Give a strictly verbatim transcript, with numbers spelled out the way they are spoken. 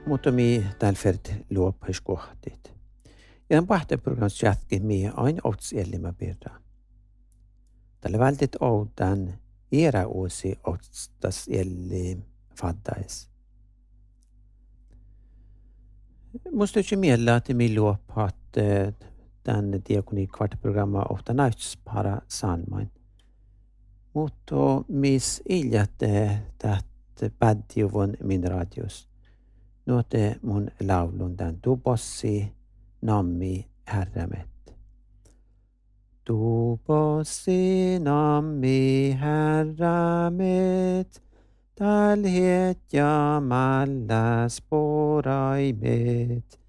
mutta mi tälfert luopais kohtit. Ja pahte programs jatki mi ain outs elimä pirra. Tällä vältit oudan iera uusi outstas eli faddais. Musta ju miellä, että mi luopat tämän diakoni kvartprogramma ofta näyts para sanmain. Mutta mis iljätte täht pädjuvun min radios. Nuote mun laulun tämän tubossi nammi herramet. Tubossi nammi herramet, täl het ja mällä sporaimet.